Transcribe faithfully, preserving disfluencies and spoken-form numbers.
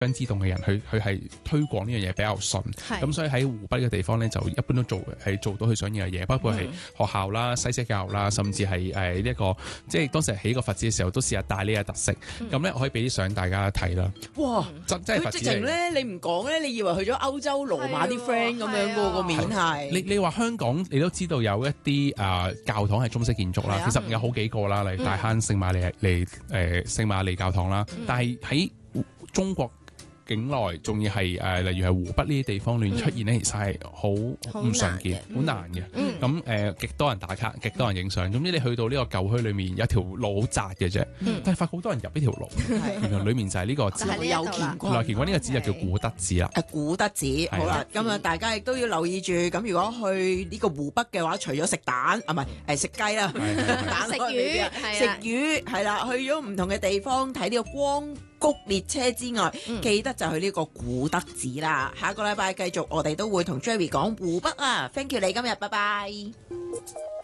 張之洞嘅人，佢佢係推廣呢樣嘢比較順，咁所以喺湖北呢個地方咧，就一般都做係做到佢想要嘅嘢，包括係學校啦、西式教育啦，甚至係誒呢一個即係當時起個佛寺嘅時候，都試下帶呢個特色。咁咧、嗯，我可以俾啲相大家睇啦。哇！真真係佛寺嚟。佢直情咧，你唔講咧，你以為去咗歐洲羅馬啲 friend 咁樣個個面係。你你話香港，你都知道有一啲誒、呃、教堂係中式建築啦，其實有好幾個啦，例如大坑聖瑪利利誒聖瑪利教堂啦，嗯、但係喺中國境內仲要係誒、呃，例如係湖北呢啲地方亂出現咧，嗯、其實係好唔常見，好難嘅。咁誒極多人打卡，極多人影相。總之你去到呢個舊墟裏面，有條路好窄嘅啫，嗯、但係發覺好多人入呢條路，嗯、原來裡面就係呢個寺。 有乾坤。 有乾坤呢個寺就叫古德寺啦。 誒古德寺，好啦，咁啊大家亦都要留意住。咁如果去呢個湖北嘅話，除咗食蛋啊，唔係誒食雞啦，蛋食魚， 食魚係啦，去咗唔同嘅地方睇呢個光谷列車之外，嗯、記得就去呢個古德寺啦。下個禮拜繼續，我哋都會同 Jerry 講湖北啊。Thank you 你今日，拜拜。